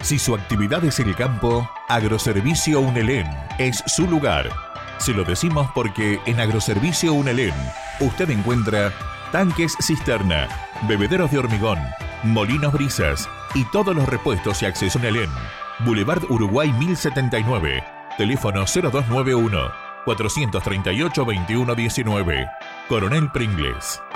Si su actividad es el campo, Agroservicio Unelén es su lugar. Se lo decimos porque en Agroservicio Unelén usted encuentra tanques cisterna, bebederos de hormigón, molinos brisas y todos los repuestos y accesos Unelén. Boulevard Uruguay 1079, teléfono 0291 438 2119. Coronel Pringles.